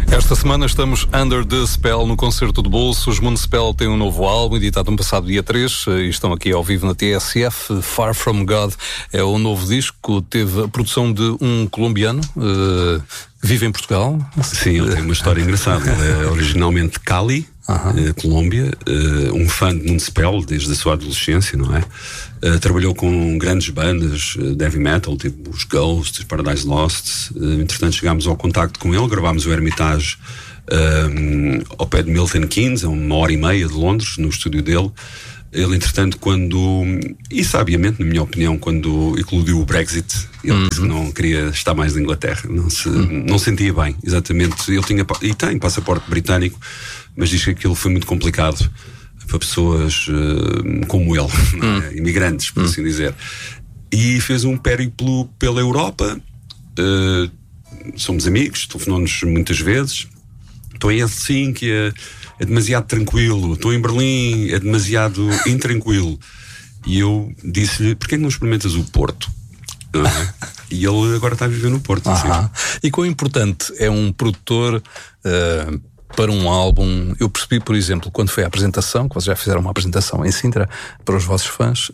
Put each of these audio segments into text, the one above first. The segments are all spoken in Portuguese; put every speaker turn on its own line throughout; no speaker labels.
Esta semana estamos Under the Spell no Concerto de Bolso. Os Municipal têm um novo álbum, editado no passado dia 3, e estão aqui ao vivo na TSF. Far From God é o novo disco, teve a produção de um colombiano, vive em Portugal.
Sim, ele tem uma história engraçada. Ele é originalmente de Cali, Colômbia, um fã de Municipal desde a sua adolescência, não é? Trabalhou com grandes bandas de heavy metal, tipo os Ghosts, Paradise Lost. Entretanto chegámos ao contacto com ele, gravámos o Hermitage ao pé de Milton Keynes, a 1h30 de Londres, no estúdio dele. Ele, entretanto, e sabiamente, na minha opinião, quando eclodiu o Brexit, ele disse que não queria estar mais na Inglaterra, não sentia bem, exatamente. Ele tem passaporte britânico, mas diz que aquilo foi muito complicado para pessoas como ele, imigrantes, por assim dizer. E fez um périplo pela Europa. Somos amigos, telefonou-nos muitas vezes. Estou em Helsinki, é demasiado tranquilo. Estou em Berlim, é demasiado intranquilo. E eu disse-lhe, porquê que não experimentas o Porto? E ele agora está a viver no Porto.
E quão importante é um produtor para um álbum? Eu percebi, por exemplo, quando foi a apresentação, que vocês já fizeram uma apresentação em Sintra para os vossos fãs,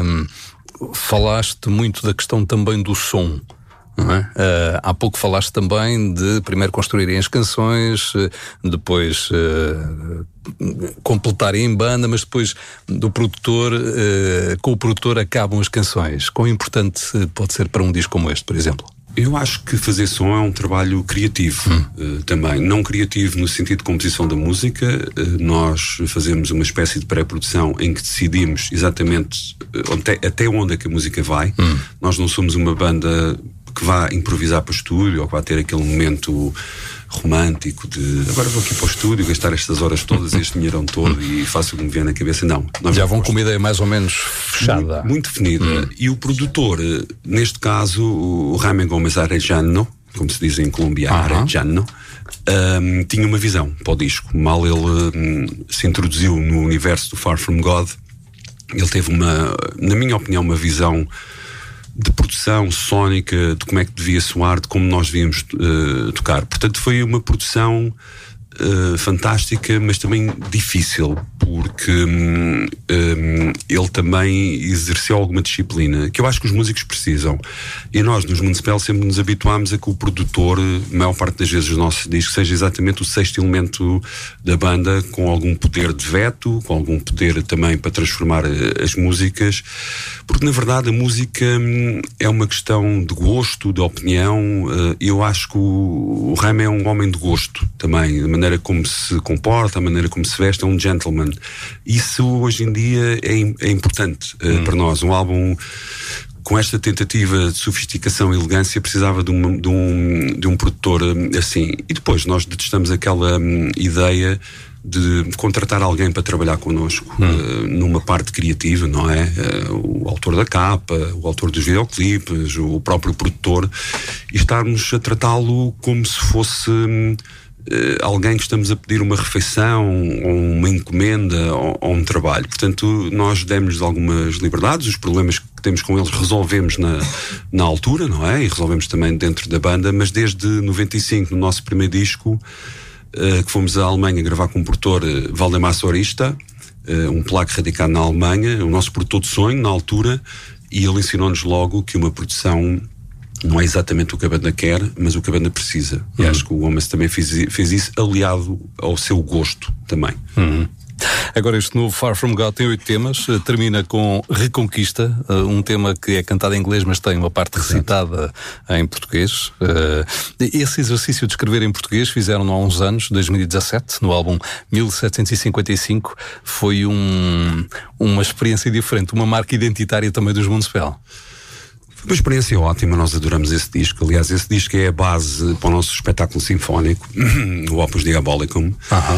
falaste muito da questão também do som. Não é? Há pouco falaste também de primeiro construírem as canções, depois completarem em banda, mas depois do produtor, com o produtor acabam as canções. Quão importante pode ser para um disco como este, por exemplo?
Eu acho que fazer som é um trabalho criativo também. Não criativo no sentido de composição da música. Nós fazemos uma espécie de pré-produção em que decidimos exatamente até onde é que a música vai. Nós não somos uma banda que vá improvisar para o estúdio ou que vá ter aquele momento romântico de agora vou aqui para o estúdio gastar estas horas todas, este dinheirão todo e faço o que me vier na cabeça. Não.
Já vão com uma ideia mais ou menos fechada.
Muito definida. E o produtor, neste caso, o Jaime Gómez Arellano, como se diz em colombiano, Arellano, tinha uma visão para o disco. Mal ele se introduziu no universo do Far From God, ele teve na minha opinião, uma visão de produção sónica, de como é que devia soar, de como nós devíamos tocar. Portanto, foi uma produção fantástica, mas também difícil, porque ele também exerceu alguma disciplina, que eu acho que os músicos precisam. E nós, nos Municipal, sempre nos habituámos a que o produtor, a maior parte das vezes, os nossos discos, seja exatamente o sexto elemento da banda, com algum poder de veto, com algum poder também para transformar as músicas, porque na verdade a música é uma questão de gosto, de opinião. Eu acho que o Jaime é um homem de gosto também, a maneira como se comporta, a maneira como se veste, é um gentleman. Isso hoje em dia é importante para nós. Um álbum com esta tentativa de sofisticação e elegância precisava de um produtor assim. E depois nós detestamos aquela ideia de contratar alguém para trabalhar connosco numa parte criativa, não é? O autor da capa, o autor dos videoclipes, o próprio produtor, e estarmos a tratá-lo como se fosse alguém que estamos a pedir uma refeição ou uma encomenda ou um trabalho. Portanto, nós demos algumas liberdades, os problemas que temos com eles resolvemos na altura, não é? E resolvemos também dentro da banda, mas desde 95, no nosso primeiro disco, que fomos à Alemanha gravar com o produtor Valdemar Sorista, um polaco radicado na Alemanha, o nosso produtor de sonho na altura, e ele ensinou-nos logo que uma produção não é exatamente o que a banda quer, mas o que a banda precisa. E acho que o Gomes também fez isso aliado ao seu gosto também.
Agora este novo Far From God tem 8 temas, termina com Reconquista, um tema que é cantado em inglês, mas tem uma parte recitada em português. Esse exercício de escrever em português fizeram-no há uns anos, 2017, no álbum 1755, foi uma experiência diferente, uma marca identitária também dos Municipal.
Uma experiência ótima, nós adoramos esse disco. Aliás, esse disco é a base para o nosso espetáculo sinfónico, o Opus Diabolicum,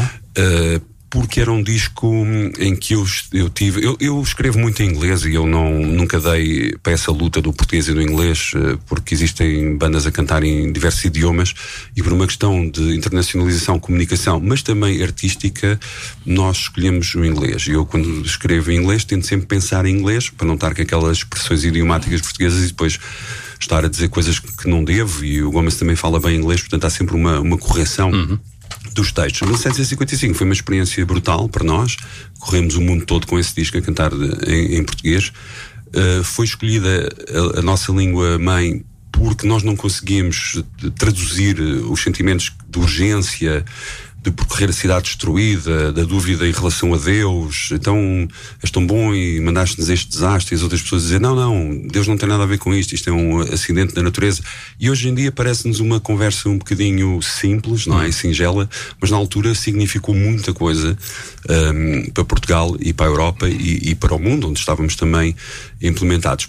porque era um disco em que eu escrevo muito em inglês e eu nunca dei para essa luta do português e do inglês, porque existem bandas a cantar em diversos idiomas e por uma questão de internacionalização, comunicação, mas também artística, nós escolhemos o inglês. E eu, quando escrevo em inglês, tento sempre pensar em inglês, para não estar com aquelas expressões idiomáticas portuguesas e depois estar a dizer coisas que não devo, e o Gomes também fala bem inglês, portanto há sempre uma correção dos textos. 1755 foi uma experiência brutal para nós, corremos o mundo todo com esse disco a cantar em português. Foi escolhida a nossa língua mãe porque nós não conseguíamos traduzir os sentimentos de urgência, de percorrer a cidade destruída, da dúvida em relação a Deus. Então, és tão bom e mandaste-nos este desastre, e as outras pessoas dizem, não, Deus não tem nada a ver com isto é um acidente da natureza. E hoje em dia parece-nos uma conversa um bocadinho simples, não é? Singela, mas na altura significou muita coisa para Portugal e para a Europa e para o mundo, onde estávamos também implementados.